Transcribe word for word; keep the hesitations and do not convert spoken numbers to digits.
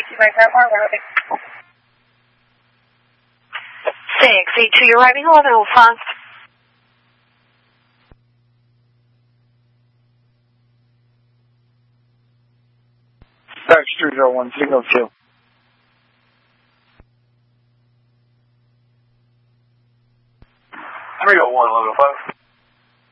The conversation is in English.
two by Paramore, we're moving. six eight two, you're arriving eleven oh five. Taxi three zero one, signal two. three oh one, eleven oh five.